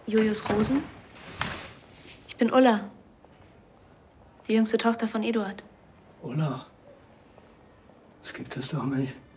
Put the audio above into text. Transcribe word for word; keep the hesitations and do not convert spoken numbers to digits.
Julius Rosen. Ich bin Ulla, die jüngste Tochter von Eduard. Ulla? Das gibt es doch nicht.